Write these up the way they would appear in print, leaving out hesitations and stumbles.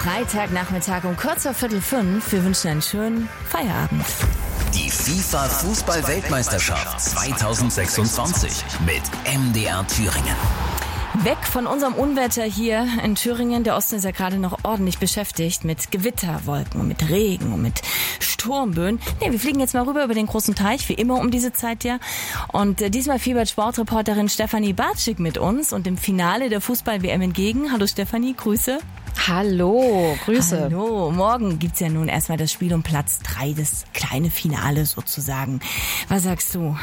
Freitagnachmittag um kurz vor 4:45. Wir wünschen einen schönen Feierabend. Die FIFA-Fußball-Weltmeisterschaft 2026 mit MDR Thüringen. Weg von unserem Unwetter hier in Thüringen. Der Osten ist ja gerade noch ordentlich beschäftigt mit Gewitterwolken und mit Regen und mit Sturmböen. Wir fliegen jetzt mal rüber über den großen Teich, wie immer um diese Zeit ja. Und diesmal fiebert Sportreporterin Stefanie Bartschik mit uns und dem Finale der Fußball-WM entgegen. Hallo Stefanie, Grüße. Hallo, Grüße. Hallo, morgen gibt's ja nun erstmal das Spiel um Platz 3, das kleine Finale sozusagen. Was sagst du?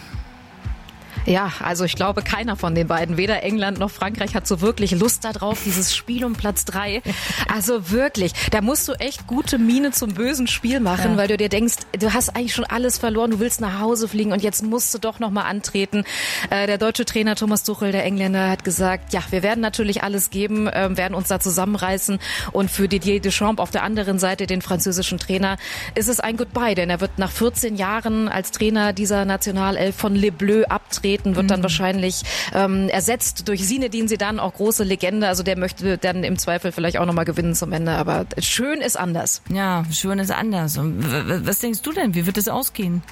Ja, also ich glaube, keiner von den beiden, weder England noch Frankreich, hat so wirklich Lust darauf, dieses Spiel um Platz 3. Also wirklich, da musst du echt gute Miene zum bösen Spiel machen, weil du dir denkst, du hast eigentlich schon alles verloren, du willst nach Hause fliegen und jetzt musst du doch nochmal antreten. Der deutsche Trainer Thomas Tuchel, der Engländer, hat gesagt, ja, wir werden natürlich alles geben, werden uns da zusammenreißen, und für Didier Deschamps auf der anderen Seite, den französischen Trainer, ist es ein Goodbye, denn er wird nach 14 Jahren als Trainer dieser Nationalelf von Les Bleus abtreten, wird dann wahrscheinlich ersetzt durch Zinedine Zidane, auch große Legende. Also der möchte dann im Zweifel vielleicht auch nochmal gewinnen zum Ende. Aber schön ist anders. Ja, schön ist anders. Und was denkst du denn? Wie wird es ausgehen?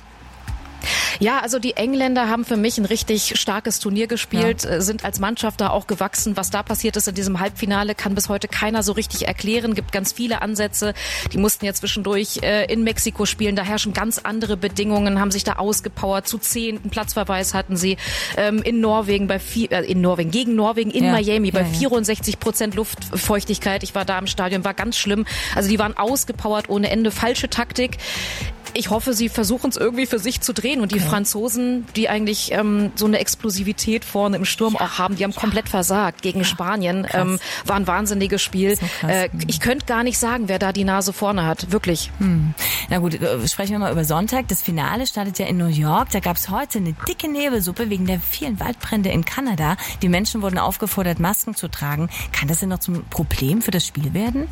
Ja, also die Engländer haben für mich ein richtig starkes Turnier gespielt, sind als Mannschaft da auch gewachsen. Was da passiert ist in diesem Halbfinale, kann bis heute keiner so richtig erklären. Gibt ganz viele Ansätze. Die mussten ja zwischendurch in Mexiko spielen. Da herrschen ganz andere Bedingungen, haben sich da ausgepowert. Zu 10. Platzverweis hatten sie in Norwegen gegen Norwegen in Miami bei 64% Luftfeuchtigkeit. Ich war da im Stadion, war ganz schlimm. Also die waren ausgepowert ohne Ende. Falsche Taktik. Ich hoffe, sie versuchen es irgendwie für sich zu drehen. Und die Franzosen, die eigentlich so eine Explosivität vorne im Sturm auch haben, die haben komplett versagt gegen Spanien. War ein wahnsinniges Spiel. So ich könnte gar nicht sagen, wer da die Nase vorne hat. Wirklich. Na gut, sprechen wir mal über Sonntag. Das Finale startet ja in New York. Da gab es heute eine dicke Nebelsuppe wegen der vielen Waldbrände in Kanada. Die Menschen wurden aufgefordert, Masken zu tragen. Kann das denn noch zum Problem für das Spiel werden?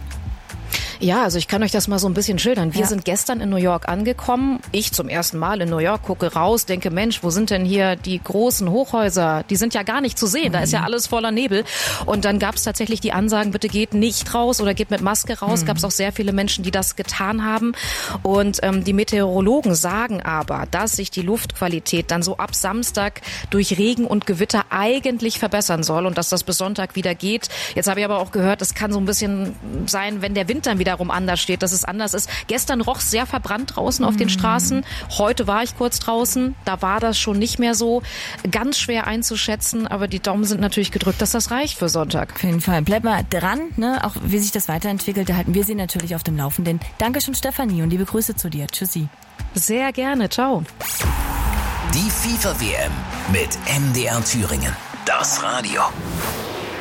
Ja, also ich kann euch das mal so ein bisschen schildern. Wir sind gestern in New York angekommen. Ich zum ersten Mal in New York, gucke raus, denke, Mensch, wo sind denn hier die großen Hochhäuser? Die sind ja gar nicht zu sehen. Da ist ja alles voller Nebel. Und dann gab es tatsächlich die Ansagen, bitte geht nicht raus oder geht mit Maske raus. Gab es auch sehr viele Menschen, die das getan haben. Und die Meteorologen sagen aber, dass sich die Luftqualität dann so ab Samstag durch Regen und Gewitter eigentlich verbessern soll und dass das bis Sonntag wieder geht. Jetzt habe ich aber auch gehört, es kann so ein bisschen sein, wenn der Wind dann wiederum anders steht, dass es anders ist. Gestern roch es sehr verbrannt draußen auf den Straßen. Heute war ich kurz draußen. Da war das schon nicht mehr so ganz schwer einzuschätzen. Aber die Daumen sind natürlich gedrückt, dass das reicht für Sonntag. Auf jeden Fall. Bleib mal dran, ne? Auch wie sich das weiterentwickelt. Da halten wir Sie natürlich auf dem Laufenden. Dankeschön, Stefanie, und liebe Grüße zu dir. Tschüssi. Sehr gerne. Ciao. Die FIFA-WM mit MDR Thüringen. Das Radio.